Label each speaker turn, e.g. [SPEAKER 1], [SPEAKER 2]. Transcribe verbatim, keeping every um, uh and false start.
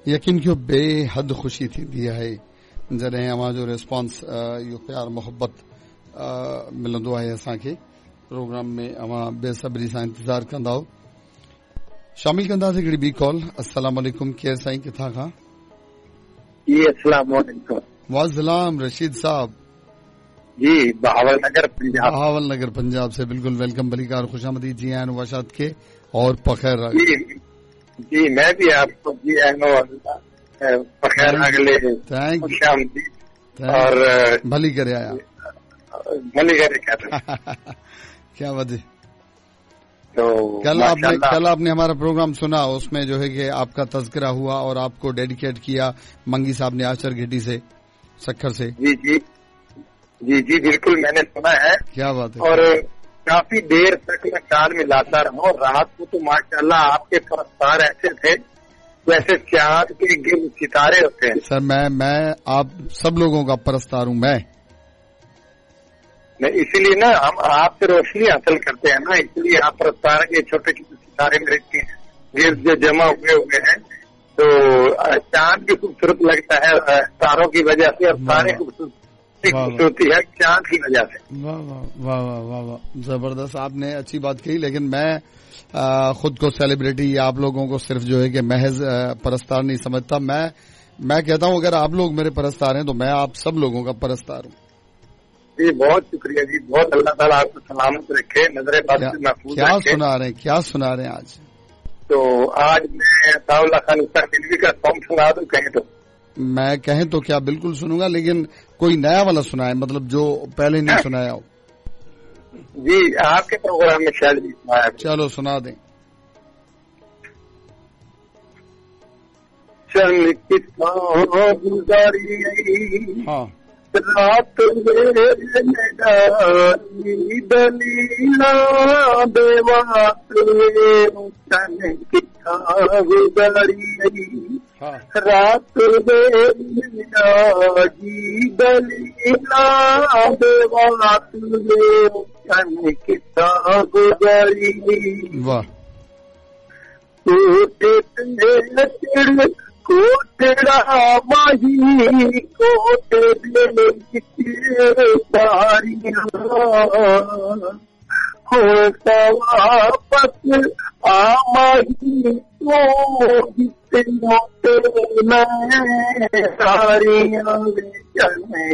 [SPEAKER 1] यकीन कयो बेहद ख़ुशी थींदी आहे जॾहिं अव्हां जो रिस्पॉन्स इहो प्यार मोहब्बत मिलंदो आहे असांखे प्रोग्राम में। अव्हां बेसब्री सां इंतज़ार कंदा हो। शामिल कंदासीं हिकिड़ी ॿी कॉल। अस्सलाम वालेकुम, केरु साईं, किथां खां?
[SPEAKER 2] जी अस्सलाम वालेकुम।
[SPEAKER 1] वासलाम रशीद साहब
[SPEAKER 2] जी, बहावल नगर पंजाब।
[SPEAKER 1] बहावल नगर पंजाब से बिल्कुल वेलकम भलीकार खुश आमदीद जी आन वशाद के और पखैर
[SPEAKER 2] जी जी मैं भी आपको जी आनो पखैर अगले खुश आमदीद और
[SPEAKER 1] भली करे आया
[SPEAKER 2] भली करे कर
[SPEAKER 1] क्या वजह।
[SPEAKER 2] तो
[SPEAKER 1] कल आपने कल आपने हमारा प्रोग्राम सुना, उसमें जो है कि आपका तज़किरा हुआ और आपको डेडिकेट किया मंगी साहब ने आचर घिटी से सक्खर से।
[SPEAKER 2] जी जी जी जी बिल्कुल मैंने सुना है।
[SPEAKER 1] क्या बात है।
[SPEAKER 2] और काफी देर तक मैं कान मिलाता रहा और रात को तो माशाल्लाह आपके परस्तार ऐसे थे जैसे चांद के गिर सितारे होते हैं।
[SPEAKER 1] सर मैं मैं आप सब लोगों का परस्तार हूँ मैं
[SPEAKER 2] नहीं, इसीलिए ना हम आपसे रोशनी हासिल करते हैं ना, इसलिए आप परस्तार के छोटे छोटे सितारे मेरे गिर जो जमा हुए हुए हैं तो चांद भी खूबसूरत लगता है तारों की वजह से और तारे खूबसूरत होती है चांद की वजह से।
[SPEAKER 1] वाह वाह वाह वाह वाह वाह जबरदस्त, आपने अच्छी बात कही। लेकिन मैं आ, खुद को सेलिब्रिटी या आप लोगों को सिर्फ जो है कि महज परस्तार नहीं समझता। मैं मैं कहता हूं अगर आप लोग मेरे परस्तार हैं तो मैं आप सब लोगों का परस्तार हूं।
[SPEAKER 2] जी बहुत शुक्रिया जी, बहुत अल्लाह ताला आपको सलामत रखे, नजरे बद से महफूज
[SPEAKER 1] क्या
[SPEAKER 2] रखे।
[SPEAKER 1] सुना रहे हैं क्या सुना रहे हैं आज?
[SPEAKER 2] तो आज मैं अताउल्लाह खान उस्ताद फिल्मी का सॉन्ग सुना दूं कहें तो?
[SPEAKER 1] मैं कहें तो क्या बिल्कुल सुनूंगा, लेकिन कोई नया वाला सुनाए, मतलब जो पहले नहीं सुनाया हो।
[SPEAKER 2] जी आपके प्रोग्राम में शायद भी सुनाया।
[SPEAKER 1] चलो सुना दें।
[SPEAKER 2] चल कितना गुजारी
[SPEAKER 1] हाँ
[SPEAKER 2] रात मेरे दलीला देवात चल कितना गुजारी
[SPEAKER 1] हाँ
[SPEAKER 2] रात जी दलीला देवात चल कितना गुजारी।
[SPEAKER 1] वाह
[SPEAKER 2] कोटे कोटड़ा माही कोटे सारियां हो वापस आ माही तो मोटे मैं सारियां